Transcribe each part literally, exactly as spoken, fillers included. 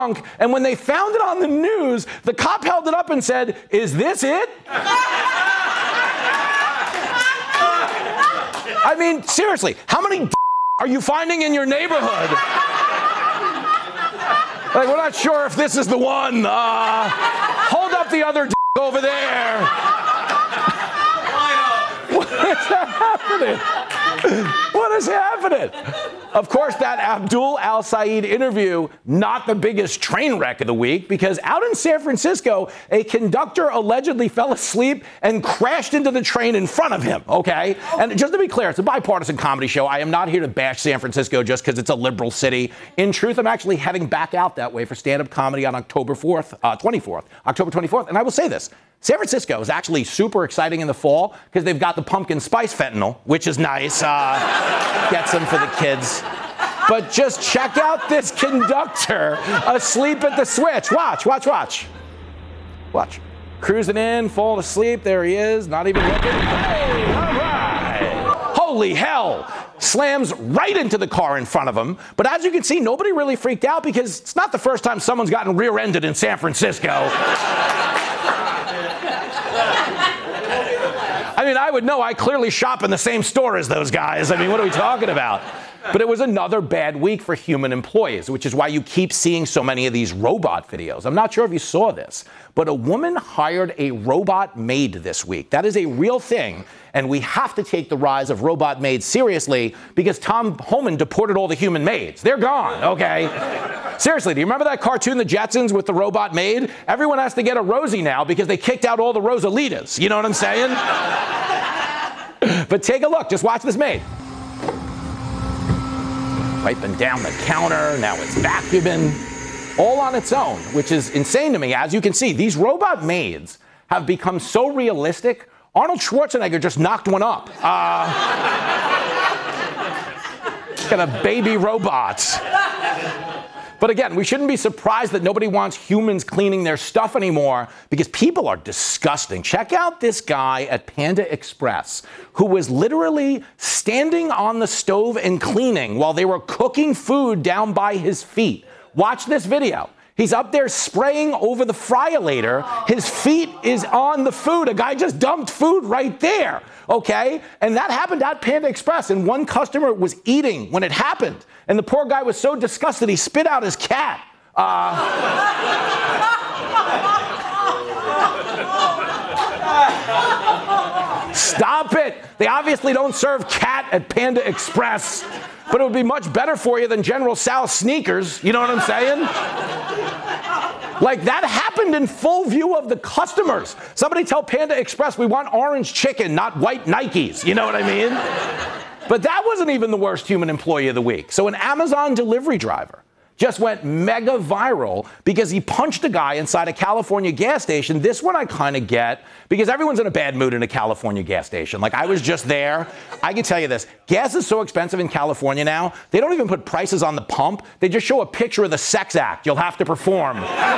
And when they found it on the news, the cop held it up and said, "Is this it?" I mean, seriously, how many are you finding in your neighborhood? Like, we're not sure if this is the one. Uh, hold up the other over there. What is happening? What is happening? Of course, that Abdul Al-Said interview, not the biggest train wreck of the week, because out in San Francisco, a conductor allegedly fell asleep and crashed into the train in front of him, okay? And just to be clear, it's a bipartisan comedy show. I am not here to bash San Francisco just because it's a liberal city. In truth, I'm actually heading back out that way for stand-up comedy on October fourth, uh, twenty-fourth, October twenty-fourth. And I will say this. San Francisco is actually super exciting in the fall because they've got the pumpkin spice fentanyl, which is nice. Uh, gets them for the kids. But just check out this conductor asleep at the switch. Watch, watch, watch. Watch. Cruising in, falling asleep. There he is, not even looking. Hey, all right. Holy hell. Slams right into the car in front of him. But as you can see, nobody really freaked out because it's not the first time someone's gotten rear-ended in San Francisco. I mean, I would know. I clearly shop in the same store as those guys. I mean, what are we talking about? But it was another bad week for human employees, which is why you keep seeing so many of these robot videos. I'm not sure if you saw this, but a woman hired a robot maid this week. That is a real thing, and we have to take the rise of robot maids seriously because Tom Homan deported all the human maids. They're gone, okay? Seriously, do you remember that cartoon, The Jetsons, with the robot maid? Everyone has to get a Rosie now because they kicked out all the Rosalitas. You know what I'm saying? But take a look. Just watch this maid. Wiping down the counter. Now it's vacuuming. All on its own, which is insane to me. As you can see, these robot maids have become so realistic. Arnold Schwarzenegger just knocked one up. Uh, got a baby robot. But again, we shouldn't be surprised that nobody wants humans cleaning their stuff anymore because people are disgusting. Check out this guy at Panda Express who was literally standing on the stove and cleaning while they were cooking food down by his feet. Watch this video. He's up there spraying over the fryolator. His feet is on the food. A guy just dumped food right there, okay? And that happened at Panda Express, and one customer was eating when it happened. And the poor guy was so disgusted, he spit out his cat. Uh, Stop it. They obviously don't serve cat at Panda Express. But it would be much better for you than General Sal's sneakers. You know what I'm saying? Like, that happened in full view of the customers. Somebody tell Panda Express we want orange chicken, not white Nikes. You know what I mean? But that wasn't even the worst human employee of the week. So an Amazon delivery driver just went mega viral because he punched a guy inside a California gas station. This one I kind of get because everyone's in a bad mood in a California gas station. Like, I was just there. I can tell you this. Gas is so expensive in California now, they don't even put prices on the pump. They just show a picture of the sex act you'll have to perform.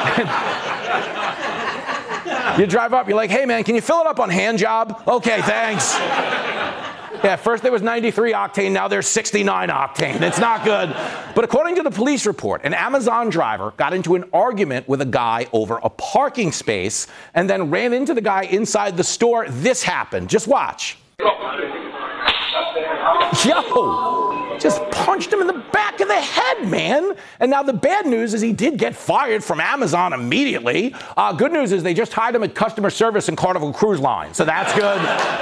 You drive up, you're like, hey, man, can you fill it up on hand job? Okay, thanks. Yeah, first there was ninety-three octane, now there's sixty-nine octane. It's not good. But according to the police report, an Amazon driver got into an argument with a guy over a parking space and then ran into the guy inside the store. This happened. Just watch. Yo, just punched him in the back of the head, man. And now the bad news is he did get fired from Amazon immediately. Uh, good news is they just hired him at customer service in Carnival Cruise Line, so that's good.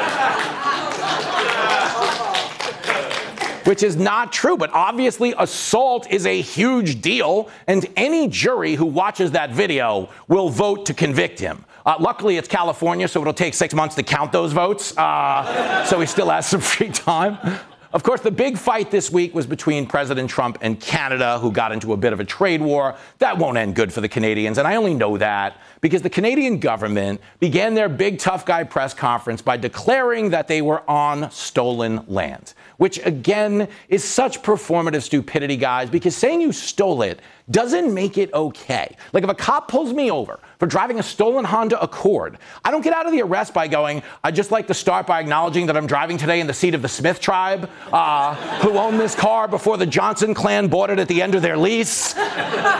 Which is not true, but obviously assault is a huge deal, and any jury who watches that video will vote to convict him. Uh, luckily, it's California, so it'll take six months to count those votes, uh, so he still has some free time. Of course, the big fight this week was between President Trump and Canada, who got into a bit of a trade war. That won't end good for the Canadians, and I only know that because the Canadian government began their big tough guy press conference by declaring that they were on stolen land, which, again, is such performative stupidity, guys, because saying you stole it doesn't make it okay. Like, if a cop pulls me over for driving a stolen Honda Accord, I don't get out of the arrest by going, I'd just like to start by acknowledging that I'm driving today in the seat of the Smith tribe, uh, who owned this car before the Johnson clan bought it at the end of their lease.